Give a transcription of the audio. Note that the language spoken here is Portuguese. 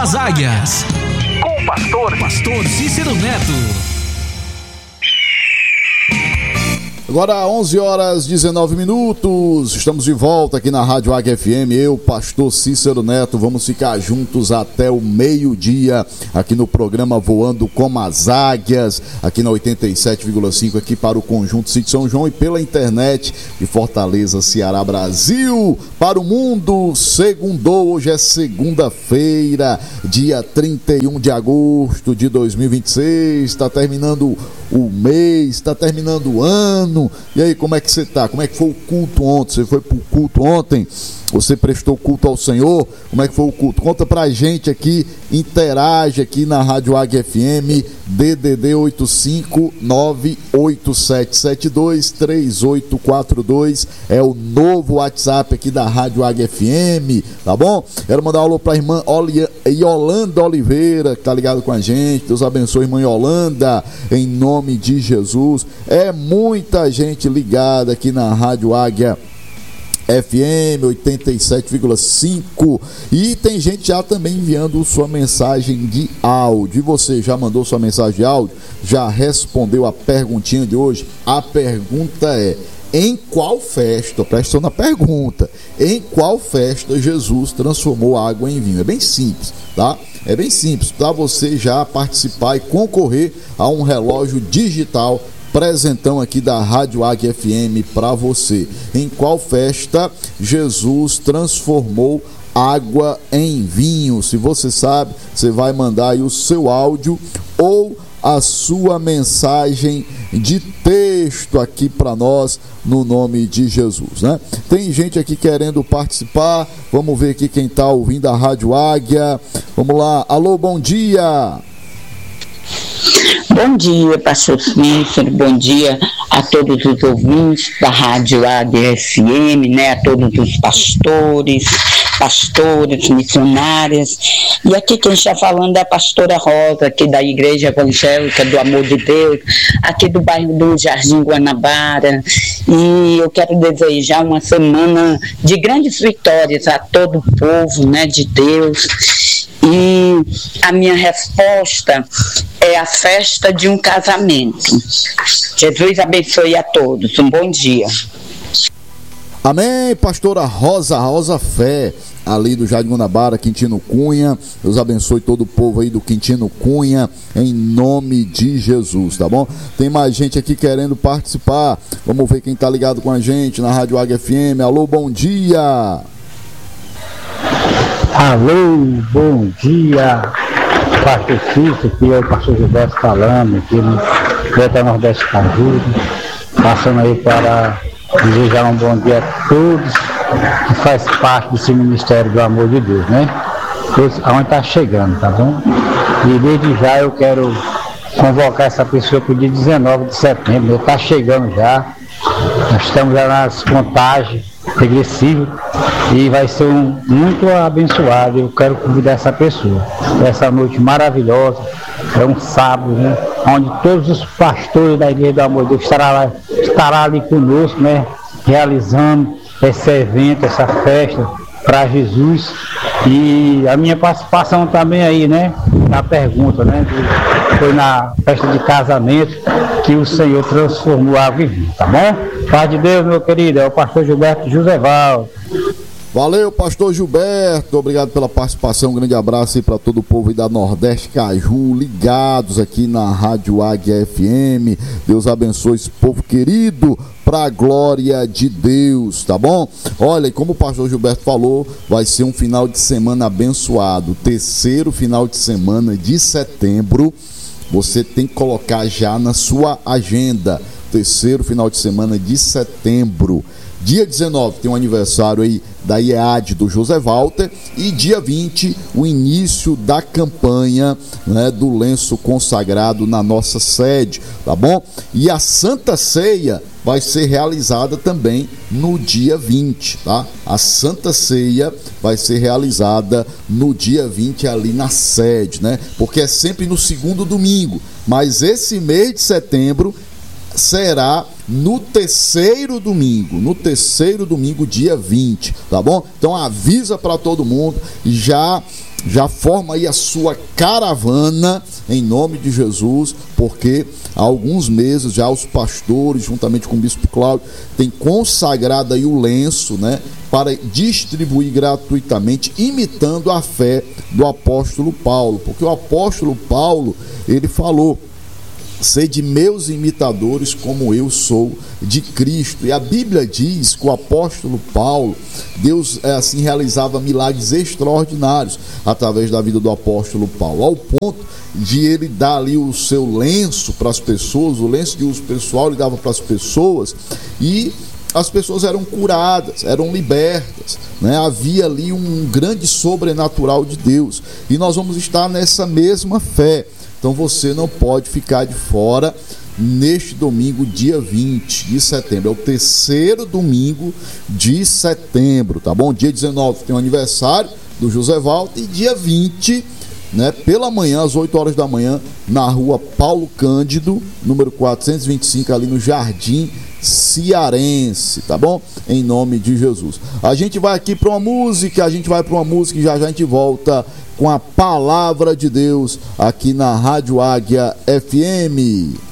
as Águias. Com o pastor Cícero Neto. Agora 11h19, estamos de volta aqui na Rádio Águia FM, eu, pastor Cícero Neto, vamos ficar juntos até o meio-dia, aqui no programa Voando com as Águias, aqui na 87,5, aqui para o Conjunto Sítio São João e pela internet de Fortaleza, Ceará, Brasil, para o mundo. Segundou, hoje é segunda-feira, dia 31 de agosto de 2026, está terminando o mês, está terminando o ano. E aí, como é que você está? Como é que foi o culto ontem? Você foi pro culto ontem? Você prestou culto ao Senhor? Como é que foi o culto? Conta pra gente aqui, interage aqui na Rádio Águia FM, DDD 85987723842, é o novo WhatsApp aqui da Rádio Águia FM, tá bom? Quero mandar um alô pra irmã Yolanda Oliveira, que tá ligado com a gente. Deus abençoe, irmã Yolanda, em nome de Jesus. É muita gente ligada aqui na Rádio Águia FM 87,5 e tem gente já também enviando sua mensagem de áudio. E você já mandou sua mensagem de áudio? Já respondeu a perguntinha de hoje? A pergunta é: em qual festa, presta atenção na pergunta, em qual festa Jesus transformou água em vinho? É bem simples, tá? É bem simples, para você já participar e concorrer a um relógio digital presentão aqui da Rádio Águia FM para você. Em qual festa Jesus transformou água em vinho? Se você sabe, você vai mandar aí o seu áudio ou a sua mensagem de texto aqui para nós, no nome de Jesus, né? Tem gente aqui querendo participar. Vamos ver aqui quem está ouvindo a Rádio Águia. Vamos lá. Alô, bom dia. Bom dia, pastor Cícero, bom dia a todos os ouvintes da Rádio Águia FM, né? A todos os pastores, missionárias. E aqui quem está falando é a pastora Rosa, aqui da Igreja Evangélica do Amor de Deus, aqui do bairro do Jardim Guanabara. E eu quero desejar uma semana de grandes vitórias a todo o povo, né, de Deus. E a minha resposta é a festa de um casamento. Jesus abençoe a todos. Um bom dia. Amém, pastora Rosa Fé, ali do Jardim Guanabara, Quintino Cunha. Deus abençoe todo o povo aí do Quintino Cunha, em nome de Jesus, tá bom? Tem mais gente aqui querendo participar. Vamos ver quem tá ligado com a gente na Rádio Águia FM. Alô, bom dia. Alô, bom dia, pastor Cícero, que é o pastor Gilberto falando, aqui no Delta Nordeste Cajudo, passando aí para desejar um bom dia a todos que faz parte desse Ministério do Amor de Deus, né? Aonde está chegando, tá bom? E desde já eu quero convocar essa pessoa para o dia 19 de setembro, está chegando já, nós estamos já nas contagens regressivo e vai ser muito abençoado. Eu quero convidar essa pessoa, essa noite maravilhosa, é um sábado, né, onde todos os pastores da Igreja do Amor de Deus estará ali conosco, né, realizando esse evento, essa festa para Jesus. E a minha participação também aí, né, na pergunta, né, foi na festa de casamento que o Senhor transformou água em vinho, tá bom? Paz de Deus, meu querido, é o pastor Gilberto Joseval. Valeu, pastor Gilberto, obrigado pela participação, um grande abraço aí para todo o povo aí da Nordeste Caju, ligados aqui na Rádio Águia FM. Deus abençoe esse povo querido, para a glória de Deus, tá bom? Olha, como o pastor Gilberto falou, vai ser um final de semana abençoado, terceiro final de semana de setembro. Você tem que colocar já na sua agenda, terceiro final de semana de setembro. Dia 19 tem um aniversário aí da IEAD do José Walter, e dia 20 o início da campanha, né, do lenço consagrado na nossa sede, tá bom? E a Santa Ceia vai ser realizada também no dia 20, tá? A Santa Ceia vai ser realizada no dia 20 ali na sede, né? Porque é sempre no segundo domingo, mas esse mês de setembro será no terceiro domingo, dia 20, tá bom? Então avisa para todo mundo, já já forma aí a sua caravana em nome de Jesus, porque há alguns meses já os pastores, juntamente com o bispo Cláudio, têm consagrado aí o lenço, né, para distribuir gratuitamente, imitando a fé do apóstolo Paulo, porque o apóstolo Paulo, ele falou: sede meus imitadores como eu sou de Cristo. E a Bíblia diz que o apóstolo Paulo, Deus assim realizava milagres extraordinários através da vida do apóstolo Paulo, ao ponto de ele dar ali o seu lenço para as pessoas, o lenço de uso pessoal ele dava para as pessoas, e as pessoas eram curadas, eram libertas, né? Havia ali um grande sobrenatural de Deus, e nós vamos estar nessa mesma fé. Então você não pode ficar de fora neste domingo, dia 20 de setembro. É o terceiro domingo de setembro, tá bom? Dia 19 tem o aniversário do José Valdo, e dia 20, né, pela manhã, às 8 horas da manhã, na rua Paulo Cândido, número 425, ali no Jardim Cearense, tá bom? Em nome de Jesus. A gente vai aqui para uma música, e já a gente volta com a palavra de Deus aqui na Rádio Águia FM.